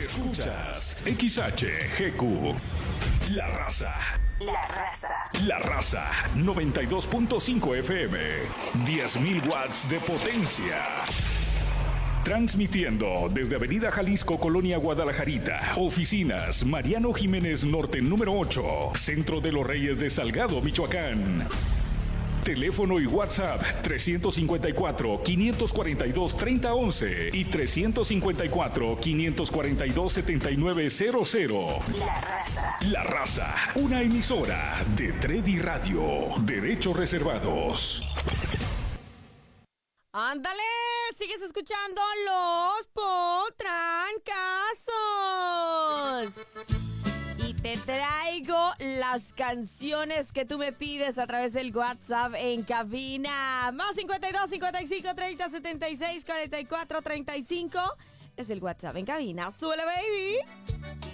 Escuchas XHGQ. La Raza. La Raza. La Raza 92.5 FM. 10.000 watts de potencia. Transmitiendo desde Avenida Jalisco, Colonia Guadalajarita. Oficinas Mariano Jiménez Norte número 8. Centro de los Reyes de Salgado, Michoacán. Teléfono y WhatsApp 354-542-3011 y 354-542-7900. La Raza. La Raza, una emisora de Tredi Radio. Derechos reservados. ¡Ándale! Sigues escuchando Los Potrancazos. Y te traigo las canciones que tú me pides a través del WhatsApp en cabina. Más 52 55 30 76 44 35. Es el WhatsApp en cabina. ¡Súbele, baby!